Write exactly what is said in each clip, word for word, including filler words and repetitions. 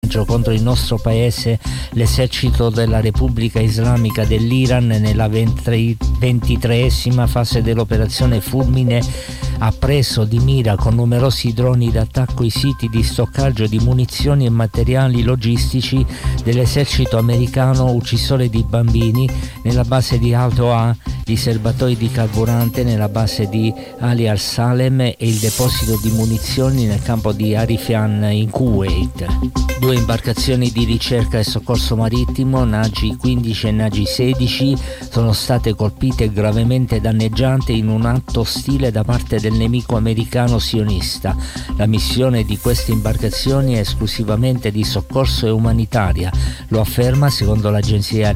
contro il nostro paese l'esercito della Repubblica Islamica dell'Iran nella ventitreesima fase dell'operazione Fulmine ha preso di mira con numerosi droni d'attacco i siti di stoccaggio di munizioni e materiali logistici dell'esercito americano uccisore di bambini nella base di Al-Doha, gli serbatoi di carburante nella base di Ali al-Salem e il deposito di munizioni nel campo di Arifian in Kuwait. Due imbarcazioni di ricerca e soccorso marittimo, Nagi quindici e Nagi sedici, sono state colpite e gravemente danneggiate in un atto ostile da parte del nemico americano sionista. La missione di queste imbarcazioni è esclusivamente di soccorso e umanitaria, lo afferma, secondo l'agenzia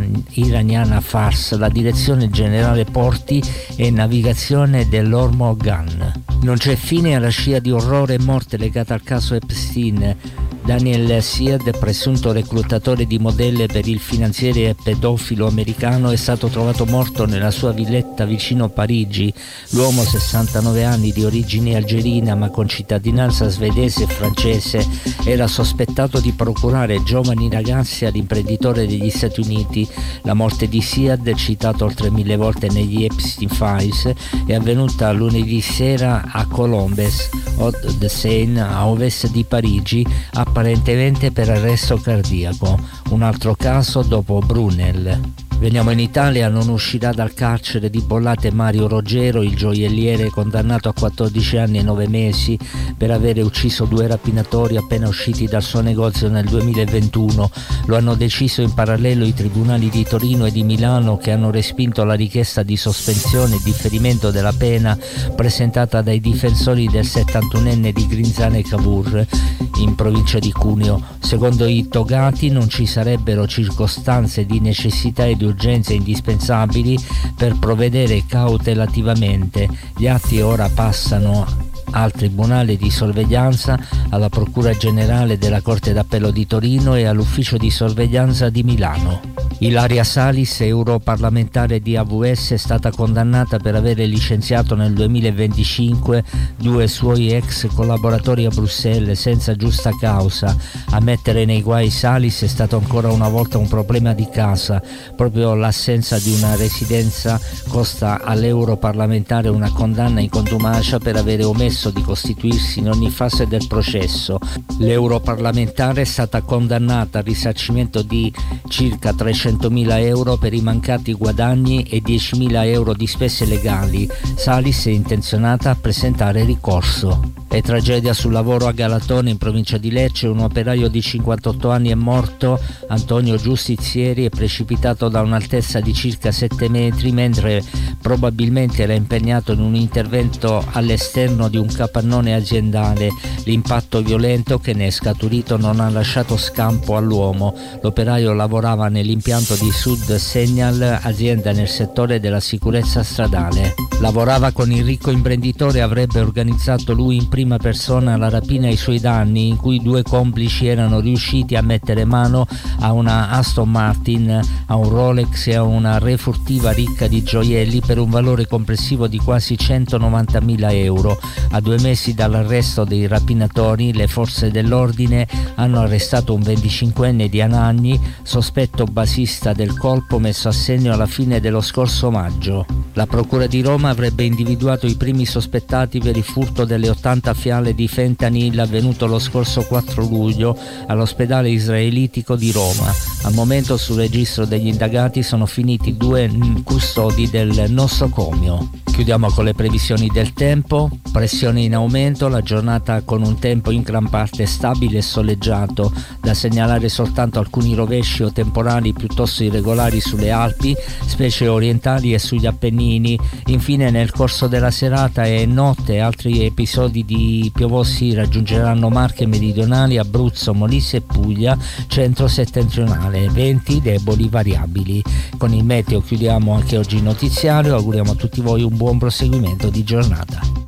iraniana Fars, la direzione generale porti e navigazione dell'Hormozgan. Non c'è fine alla scia di orrore e morte legata al caso Epstein. Daniel Syed, presunto reclutatore di modelle per il finanziere e pedofilo americano, è stato trovato morto nella sua villetta vicino Parigi. L'uomo, sessantanove anni, di origine algerina ma con cittadinanza svedese e francese, era sospettato di procurare giovani ragazzi all'imprenditore degli Stati Uniti. La morte di Syed, citato oltre mille volte negli Epstein Files, è avvenuta lunedì sera a Colombes, Hauts de Seine, a ovest di Parigi, apparentemente per arresto cardiaco. Un altro caso dopo Brunel. Veniamo in Italia. Non uscirà dal carcere di Bollate Mario Roggero, il gioielliere condannato a quattordici anni e nove mesi per avere ucciso due rapinatori appena usciti dal suo negozio nel duemilaventuno. Lo hanno deciso in parallelo i tribunali di Torino e di Milano, che hanno respinto la richiesta di sospensione e differimento della pena presentata dai difensori del settantunenne di Grinzane Cavour in provincia di Cuneo. Secondo i togati non ci sarebbero circostanze di necessità e di urgenze indispensabili per provvedere cautelativamente. Gli atti ora passano al Tribunale di sorveglianza, alla Procura Generale della Corte d'Appello di Torino e all'Ufficio di Sorveglianza di Milano. Ilaria Salis, europarlamentare di A V S, è stata condannata per avere licenziato nel duemilaventicinque due suoi ex collaboratori a Bruxelles senza giusta causa. A mettere nei guai Salis è stato ancora una volta un problema di casa. Proprio l'assenza di una residenza costa all'europarlamentare una condanna in contumacia per avere omesso di costituirsi in ogni fase del processo. L'europarlamentare è stata condannata al risarcimento di circa trecentomila euro per i mancati guadagni e diecimila euro di spese legali. Salis è intenzionata a presentare ricorso. È tragedia sul lavoro a Galatone, in provincia di Lecce. Un operaio di cinquantotto anni è morto. Antonio Giustizieri è precipitato da un'altezza di circa sette metri mentre probabilmente era impegnato in un intervento all'esterno di un capannone aziendale. L'impatto violento che ne è scaturito non ha lasciato scampo all'uomo. L'operaio lavorava nell'impianto di Sud Segnal, azienda nel settore della sicurezza stradale. Lavorava con il ricco imprenditore e avrebbe organizzato lui in prima persona la rapina ai suoi danni, in cui due complici erano riusciti a mettere mano a una Aston Martin, a un Rolex e a una refurtiva ricca di gioielli per un valore complessivo di quasi centonovantamila euro. A due mesi dall'arresto dei rapinatori, le forze dell'ordine hanno arrestato un venticinquenne di Anagni, sospetto basista del colpo messo a segno alla fine dello scorso maggio. La Procura di Roma avrebbe individuato i primi sospettati per il furto delle ottanta fiale di fentanyl avvenuto lo scorso quattro luglio all'ospedale israelitico di Roma. Al momento sul registro degli indagati sono finiti due custodi del nosocomio. Chiudiamo con le previsioni del tempo. Pressione in aumento, la giornata con un tempo in gran parte stabile e soleggiato, da segnalare soltanto alcuni rovesci o temporali piuttosto irregolari sulle Alpi, specie orientali, e sugli Appennini. Infine nel corso della serata e notte altri episodi di piovossi raggiungeranno Marche meridionali, Abruzzo, Molise e Puglia centro-settentrionale, venti deboli variabili. Con il meteo chiudiamo anche oggi il notiziario, auguriamo a tutti voi un buon proseguimento di giornata.